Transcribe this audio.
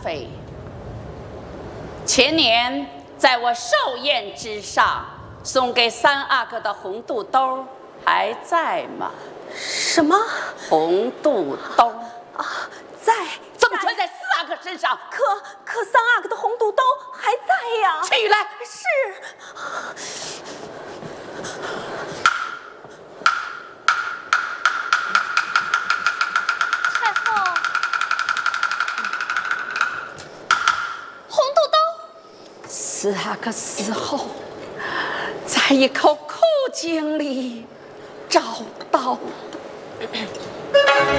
妃，前年在我寿宴之上送给三阿哥的红肚兜还在吗？ 什么？ 红肚兜啊，在。 怎么穿在四阿哥身上？ 可三阿哥的红肚兜还在呀！ 取来。 是。 太后，红肚兜。 四阿哥死后，在一口枯井里找到的。